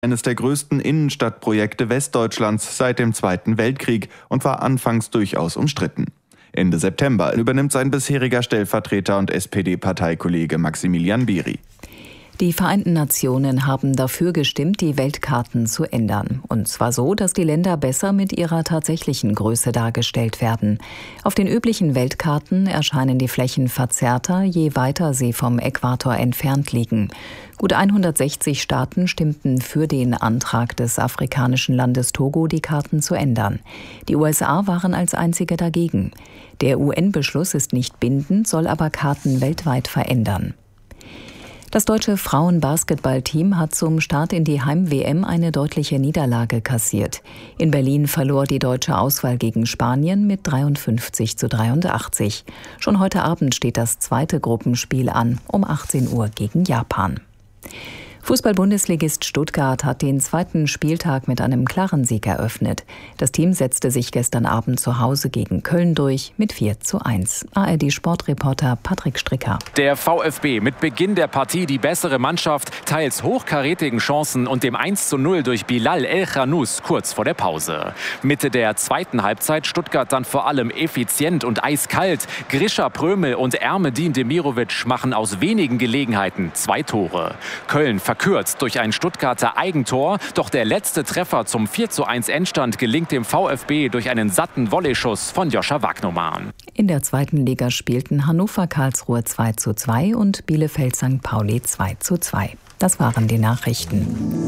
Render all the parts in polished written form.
eines der größten Innenstadtprojekte Westdeutschlands seit dem Zweiten Weltkrieg und war anfangs durchaus umstritten. Ende September übernimmt sein bisheriger Stellvertreter und SPD-Parteikollege Maximilian Beri. Die Vereinten Nationen haben dafür gestimmt, die Weltkarten zu ändern. Und zwar so, dass die Länder besser mit ihrer tatsächlichen Größe dargestellt werden. Auf den üblichen Weltkarten erscheinen die Flächen verzerrter, je weiter sie vom Äquator entfernt liegen. Gut 160 Staaten stimmten für den Antrag des afrikanischen Landes Togo, die Karten zu ändern. Die USA waren als einzige dagegen. Der UN-Beschluss ist nicht bindend, soll aber Karten weltweit verändern. Das deutsche Frauen-Basketball-Team hat zum Start in die Heim-WM eine deutliche Niederlage kassiert. In Berlin verlor die deutsche Auswahl gegen Spanien mit 53:83. Schon heute Abend steht das zweite Gruppenspiel an, um 18 Uhr gegen Japan. Fußball-Bundesligist Stuttgart hat den zweiten Spieltag mit einem klaren Sieg eröffnet. Das Team setzte sich gestern Abend zu Hause gegen Köln durch mit 4:1. ARD-Sportreporter Patrick Stricker. Der VfB mit Beginn der Partie die bessere Mannschaft, teils hochkarätigen Chancen und dem 1:0 durch Bilal El-Khanous kurz vor der Pause. Mitte der zweiten Halbzeit Stuttgart dann vor allem effizient und eiskalt. Grisha Prömel und Ermedin Demirovic machen aus wenigen Gelegenheiten 2 Tore. Köln verkürzt durch ein Stuttgarter Eigentor, doch der letzte Treffer zum 4:1 Endstand gelingt dem VfB durch einen satten Volleyschuss von Joscha Wagnoman. In der zweiten Liga spielten Hannover-Karlsruhe 2:2 und Bielefeld-St. Pauli 2:2. Das waren die Nachrichten.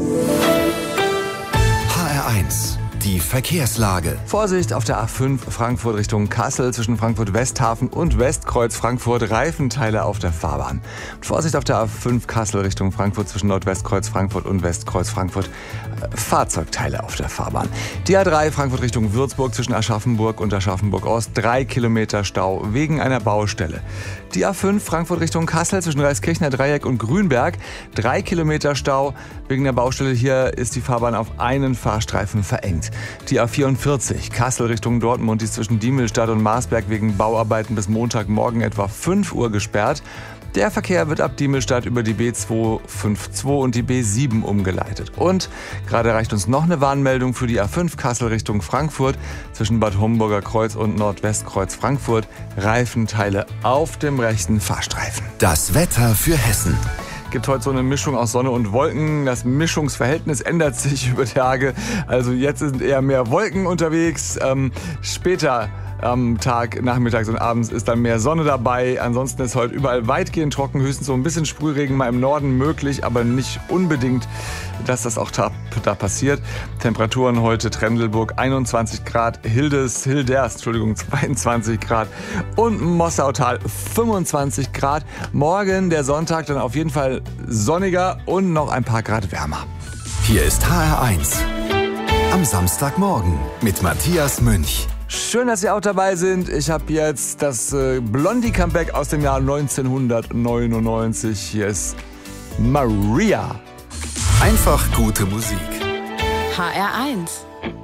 HR1, die Verkehrslage. Vorsicht auf der A5 Frankfurt Richtung Kassel zwischen Frankfurt-Westhafen und Westkreuz Frankfurt, Reifenteile auf der Fahrbahn. Und Vorsicht auf der A5 Kassel Richtung Frankfurt zwischen Nordwestkreuz Frankfurt und Westkreuz Frankfurt, Fahrzeugteile auf der Fahrbahn. Die A3 Frankfurt Richtung Würzburg zwischen Aschaffenburg und Aschaffenburg-Ost, 3 Kilometer Stau wegen einer Baustelle. Die A5 Frankfurt Richtung Kassel zwischen Reiskirchner Dreieck und Grünberg, 3 Kilometer Stau wegen der Baustelle. Hier ist die Fahrbahn auf einen Fahrstreifen verengt. Die A44 Kassel Richtung Dortmund ist zwischen Diemelstadt und Marsberg wegen Bauarbeiten bis Montagmorgen etwa 5 Uhr gesperrt. Der Verkehr wird ab Diemelstadt über die B252 und die B7 umgeleitet. Und gerade erreicht uns noch eine Warnmeldung für die A5 Kassel Richtung Frankfurt zwischen Bad Homburger Kreuz und Nordwestkreuz Frankfurt. Reifenteile auf dem rechten Fahrstreifen. Das Wetter für Hessen. Gibt heute so eine Mischung aus Sonne und Wolken. Das Mischungsverhältnis ändert sich über Tage. Also jetzt sind eher mehr Wolken unterwegs. Später am Tag, nachmittags und abends ist dann mehr Sonne dabei. Ansonsten ist heute überall weitgehend trocken. Höchstens so ein bisschen Sprühregen mal im Norden möglich, aber nicht unbedingt, dass das auch da passiert. Temperaturen heute Trendelburg 21 Grad, Hilders 22 Grad und Mossautal 25 Grad. Morgen, der Sonntag, dann auf jeden Fall sonniger und noch ein paar Grad wärmer. Hier ist HR1 am Samstagmorgen mit Matthias Münch. Schön, dass Sie auch dabei sind. Ich habe jetzt das Blondie-Comeback aus dem Jahr 1999. Hier ist Maria. Einfach gute Musik. HR1